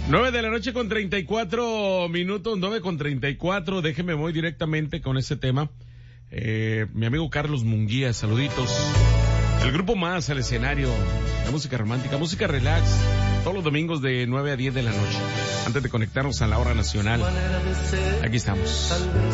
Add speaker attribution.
Speaker 1: 9 con 34 minutos, 9:34. Déjeme voy directamente con ese tema. Mi amigo Carlos Munguía, saluditos. El grupo Más al escenario, la música romántica, música relax, todos los domingos de 9 a 10 de la noche. Antes de conectarnos a la hora nacional, aquí estamos.